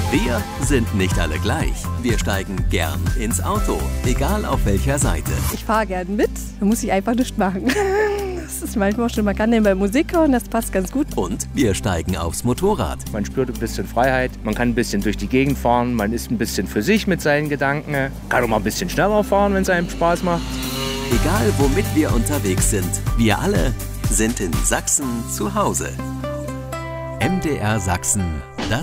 Wir sind nicht alle gleich. Wir steigen gern ins Auto, egal auf welcher Seite. Ich fahre gern mit, da muss ich einfach nichts machen. Das ist manchmal schon, man kann nebenbei Musik hören, das passt ganz gut. Und wir steigen aufs Motorrad. Man spürt ein bisschen Freiheit, man kann ein bisschen durch die Gegend fahren, man ist ein bisschen für sich mit seinen Gedanken, kann auch mal ein bisschen schneller fahren, wenn es einem Spaß macht. Egal womit wir unterwegs sind, wir alle sind in Sachsen zu Hause. MDR Sachsen